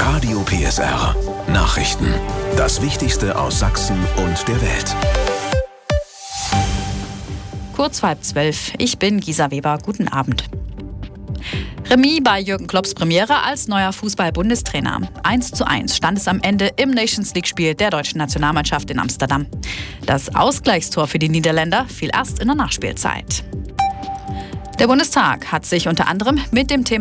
Radio PSR. Nachrichten. Das Wichtigste aus Sachsen und der Welt. Kurz vor 11:30. Ich bin Gisa Weber. Guten Abend. Remis bei Jürgen Klopps Premiere als neuer Fußball-Bundestrainer. 1:1 stand es am Ende im Nations-League-Spiel der deutschen Nationalmannschaft in Amsterdam. Das Ausgleichstor für die Niederländer fiel erst in der Nachspielzeit. Der Bundestag hat sich unter anderem mit dem Thema